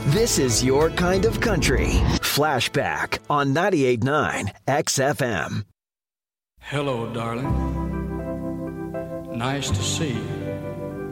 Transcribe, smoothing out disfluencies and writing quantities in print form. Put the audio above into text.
This is your kind of country. Flashback on 98.9 XFM. Hello, darling. Nice to see you.